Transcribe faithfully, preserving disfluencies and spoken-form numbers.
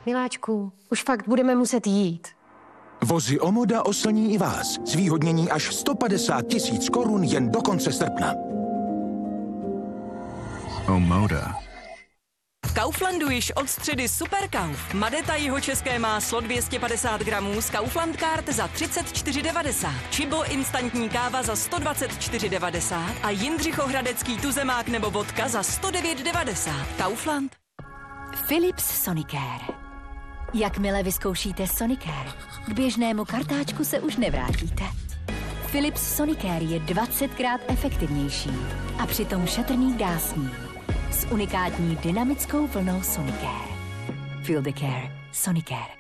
Miláčku, už fakt budeme muset jít. Vozy Omoda oslní i vás. Zvýhodnění až sto padesát tisíc korun jen do konce srpna. Omoda. V Kauflandu již od středy Superkauf. Madeta jihočeské máslo dvě stě padesát gramů z Kaufland Card za třicet čtyři devadesát. Čibo instantní káva za sto dvacet čtyři devadesát a Jindřichohradecký tuzemák nebo vodka za sto devět devadesát. Kaufland. Philips Sonicare. Jakmile vyzkoušíte Sonicare, k běžnému kartáčku se už nevrátíte. Philips Sonicare je dvacetkrát efektivnější a přitom šetrný k dásním. S unikátní dynamickou vlnou Sonicare. Feel the care. Sonicare.